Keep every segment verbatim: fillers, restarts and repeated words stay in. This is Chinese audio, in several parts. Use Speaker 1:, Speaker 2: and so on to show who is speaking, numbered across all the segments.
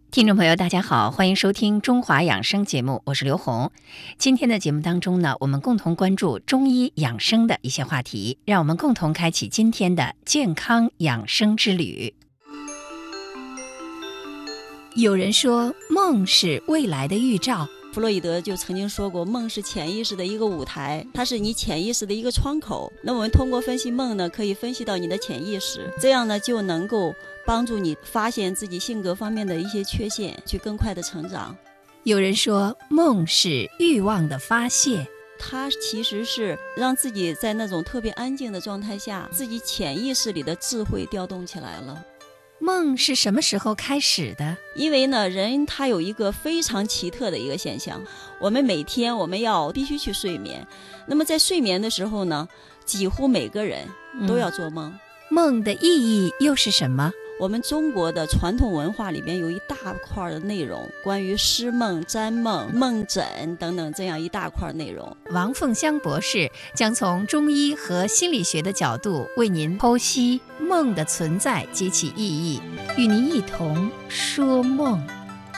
Speaker 1: 听众朋友大家好，欢迎收听中华养生节目，我是刘红。今天的节目当中呢，我们共同关注中医养生的一些话题，让我们共同开启今天的健康养生之旅。有人说梦是未来的预兆，
Speaker 2: 弗洛伊德就曾经说过，梦是潜意识的一个舞台，它是你潜意识的一个窗口。那我们通过分析梦呢，可以分析到你的潜意识，这样呢就能够帮助你发现自己性格方面的一些缺陷，去更快的成长。
Speaker 1: 有人说梦是欲望的发泄，
Speaker 2: 它其实是让自己在那种特别安静的状态下，自己潜意识里的智慧调动起来了。
Speaker 1: 梦是什么时候开始的？
Speaker 2: 因为呢，人他有一个非常奇特的一个现象，我们每天我们要必须去睡眠，那么在睡眠的时候呢，几乎每个人都要做梦。
Speaker 1: 嗯、梦的意义又是什么？
Speaker 2: 我们中国的传统文化里边有一大块的内容，关于诗梦、占梦、梦诊等等这样一大块内容。
Speaker 1: 王凤香博士将从中医和心理学的角度为您剖析梦的存在及其意义，与您一同说梦。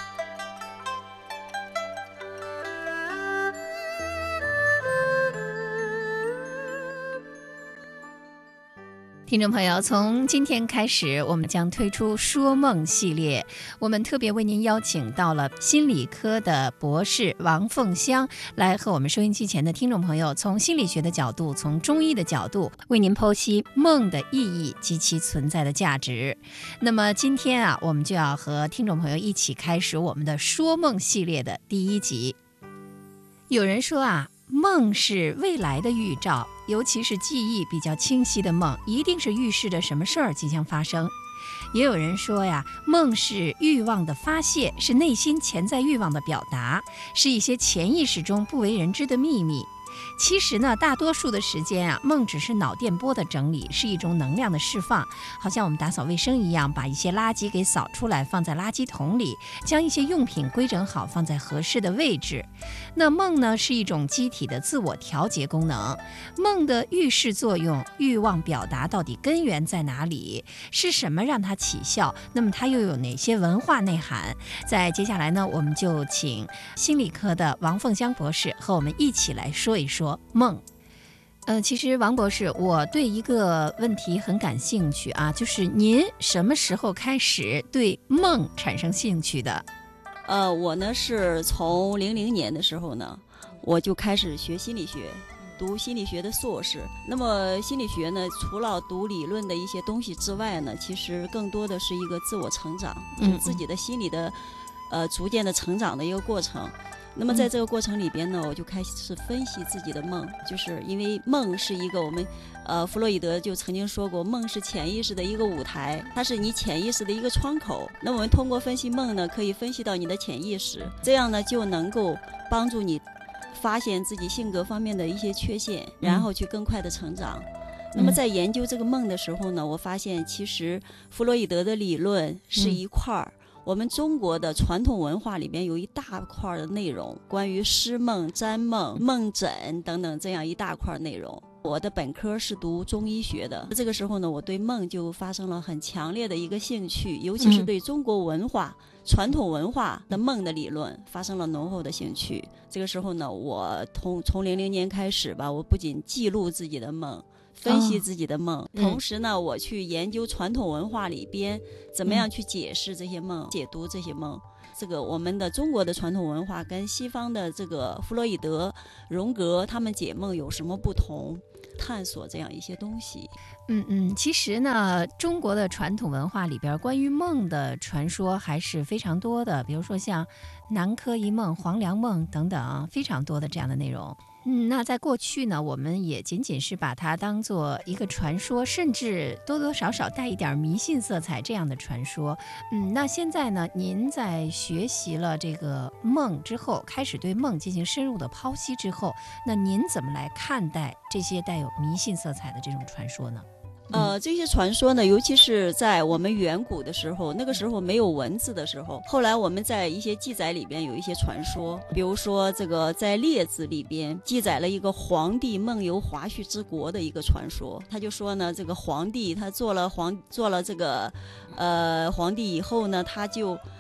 Speaker 1: 听众朋友，从今天开始，我们将推出说梦系列。我们特别为您邀请到了心理科的博士王凤香，来和我们收音机前的听众朋友，从心理学的角度，从中医的角度，为您剖析梦的意义及其存在的价值。那么今天啊，我们就要和听众朋友一起开始我们的说梦系列的第一集。有人说啊，梦是未来的预兆，尤其是记忆比较清晰的梦，一定是预示着什么事儿即将发生。也有人说呀，梦是欲望的发泄，是内心潜在欲望的表达，是一些潜意识中不为人知的秘密。其实呢，大多数的时间啊，梦只是脑电波的整理，是一种能量的释放，好像我们打扫卫生一样，把一些垃圾给扫出来，放在垃圾桶里，将一些用品规整好，放在合适的位置。那梦呢，是一种机体的自我调节功能。梦的预示作用，欲望表达到底根源在哪里？是什么让它起效？那么它又有哪些文化内涵？在接下来呢，我们就请心理科的王凤香博士和我们一起来说一说梦。呃，其实王博士，我对一个问题很感兴趣啊，就是您什么时候开始对梦产生兴趣的？
Speaker 2: 呃，我呢是从零零年的时候呢，我就开始学心理学，读心理学的硕士。那么心理学呢，除了读理论的一些东西之外呢，其实更多的是一个自我成长，就是自己的心理的呃逐渐的成长的一个过程。那么在这个过程里边呢，我就开始分析自己的梦，就是因为梦是一个我们呃弗洛伊德就曾经说过，梦是潜意识的一个舞台，它是你潜意识的一个窗口。那我们通过分析梦呢，可以分析到你的潜意识，这样呢就能够帮助你发现自己性格方面的一些缺陷，然后去更快的成长。嗯、那么在研究这个梦的时候呢，我发现其实弗洛伊德的理论是一块儿。嗯，我们中国的传统文化里边有一大块的内容，关于诗梦、占梦、梦诊等等这样一大块内容。我的本科是读中医学的，这个时候呢，我对梦就发生了很强烈的一个兴趣，尤其是对中国文化、嗯、传统文化的梦的理论发生了浓厚的兴趣。这个时候呢，我从从零零年开始吧，我不仅记录自己的梦，分析自己的梦、哦、同时呢、嗯、我去研究传统文化里边怎么样去解释这些梦、嗯、解读这些梦。这个我们的中国的传统文化跟西方的这个弗洛伊德、荣格他们解梦有什么不同，探索这样一些东西。
Speaker 1: 嗯嗯，其实呢，中国的传统文化里边关于梦的传说还是非常多的，比如说像南柯一梦、黄粱梦等等，非常多的这样的内容。嗯，那在过去呢，我们也仅仅是把它当做一个传说，甚至多多少少带一点迷信色彩这样的传说。嗯，那现在呢，您在学习了这个梦之后，开始对梦进行深入的剖析之后，那您怎么来看待这些带有迷信色彩的这种传说呢？
Speaker 2: 呃，这些传说呢，尤其是在我们远古的时候，那个时候没有文字的时候，后来我们在一些记载里边有一些传说，比如说这个在《列子》里边记载了一个皇帝梦游华胥之国的一个传说。他就说呢，这个皇帝他做了皇做了这个呃皇帝以后呢，他就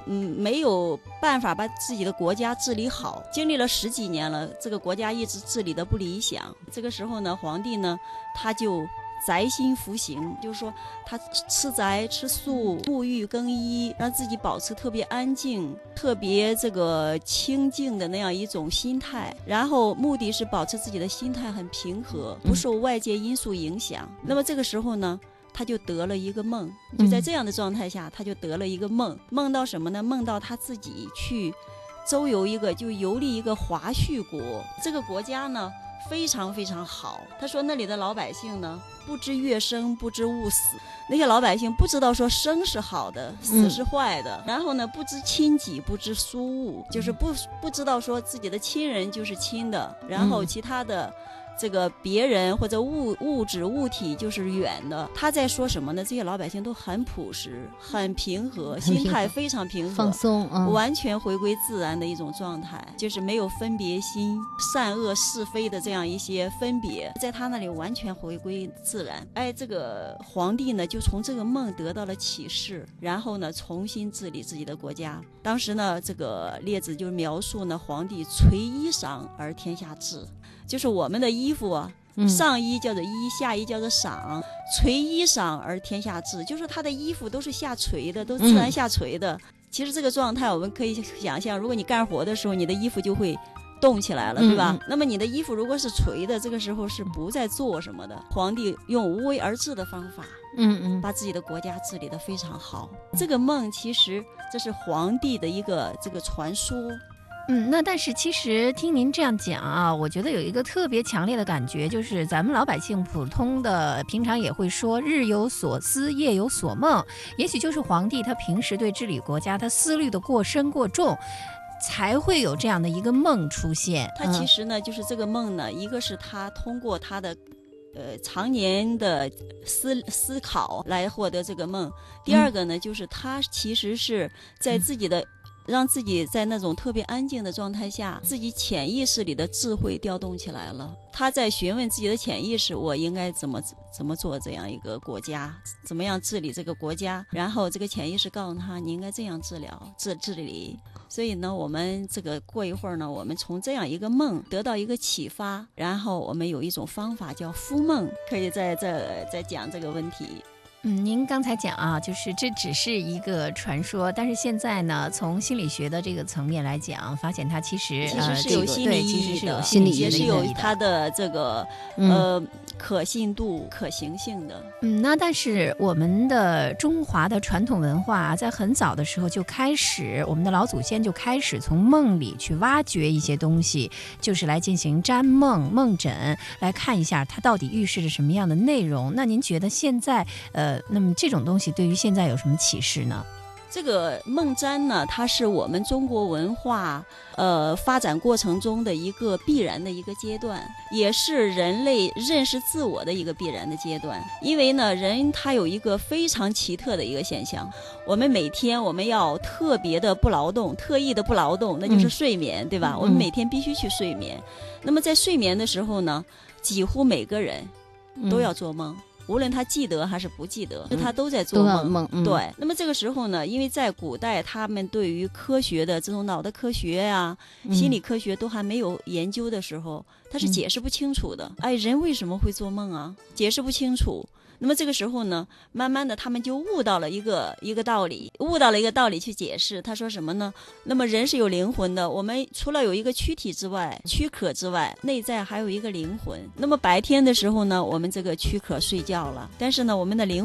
Speaker 2: 嗯，没有办法把自己的国家治理好，经历了十几年了，这个国家一直治理的不理想。这个时候呢，皇帝呢，他就宅心服刑，就是说他吃宅吃素，沐浴更衣，让自己保持特别安静、特别这个清静的那样一种心态，然后目的是保持自己的心态很平和，不受外界因素影响。嗯、那么这个时候呢，他就得了一个梦，就在这样的状态下，他就得了一个梦，梦到什么呢？梦到他自己去周游一个，就游历一个华胥国，这个国家呢非常非常好。他说那里的老百姓呢，不知乐生，不知物死。那些老百姓不知道说生是好的，死是坏的。嗯、然后呢，不知亲己，不知疏物，就是不不知道说自己的亲人就是亲的，然后其他的。这个别人或者物物质物体就是远的。他在说什么呢？这些老百姓都很朴实，很平和，心态非常平和，
Speaker 3: 放松、嗯，
Speaker 2: 完全回归自然的一种状态，就是没有分别心、善恶是非的这样一些分别，在他那里完全回归自然。哎，这个皇帝呢，就从这个梦得到了启示，然后呢，重新治理自己的国家。当时呢，这个列子就描述呢，皇帝垂衣裳而天下治。就是我们的衣服啊，上衣叫做衣，下衣叫做裳，垂衣裳而天下治，就是他的衣服都是下垂的，都自然下垂的。嗯、其实这个状态我们可以想象，如果你干活的时候，你的衣服就会动起来了，对吧？嗯、那么你的衣服如果是垂的，这个时候是不再做什么的。皇帝用无为而治的方法，嗯嗯，把自己的国家治理得非常好。这个梦其实这是皇帝的一个这个传说。
Speaker 1: 嗯，那但是其实听您这样讲啊，我觉得有一个特别强烈的感觉，就是咱们老百姓普通的平常也会说日有所思夜有所梦，也许就是皇帝他平时对治理国家他思虑的过深过重，才会有这样的一个梦出现。
Speaker 2: 他其实呢、嗯、就是这个梦呢，一个是他通过他的呃常年的思思考来获得这个梦，第二个呢、嗯、就是他其实是在自己的、嗯让自己在那种特别安静的状态下，自己潜意识里的智慧调动起来了。他在询问自己的潜意识，我应该怎么怎么做这样一个国家，怎么样治理这个国家，然后这个潜意识告诉他你应该这样治疗治治理。所以呢，我们这个过一会儿呢，我们从这样一个梦得到一个启发，然后我们有一种方法叫敷梦，可以在这再讲这个问题。
Speaker 1: 嗯，您刚才讲啊，就是这只是一个传说，但是现在呢，从心理学的这个层面来讲，发现它其实
Speaker 2: 其实是有心理意义的，
Speaker 1: 心理
Speaker 2: 也是有它的这个、嗯、呃可信度、可行性的。
Speaker 1: 嗯，那但是我们的中华的传统文化在很早的时候就开始，我们的老祖先就开始从梦里去挖掘一些东西，就是来进行占梦、梦诊，来看一下它到底预示着什么样的内容。那您觉得现在呃？那么这种东西对于现在有什么启示呢？
Speaker 2: 这个梦占呢，它是我们中国文化呃发展过程中的一个必然的一个阶段，也是人类认识自我的一个必然的阶段。因为呢，人他有一个非常奇特的一个现象，我们每天我们要特别的不劳动，特意的不劳动，那就是睡眠，嗯、对吧？我们每天必须去睡眠。嗯、那么在睡眠的时候呢，几乎每个人都要做梦。嗯无论他记得还是不记得，嗯、他都在做梦。
Speaker 3: 梦嗯、
Speaker 2: 对，那么这个时候呢，因为在古代，他们对于科学的这种脑的科学呀、啊、嗯、心理科学都还没有研究的时候，他是解释不清楚的。嗯、哎，人为什么会做梦啊？解释不清楚。那么这个时候呢，慢慢的他们就悟到了一个一个道理，悟到了一个道理去解释。他说什么呢？那么人是有灵魂的，我们除了有一个躯体之外，躯壳之外，内在还有一个灵魂。那么白天的时候呢，我们这个躯壳睡觉了，但是呢，我们的灵魂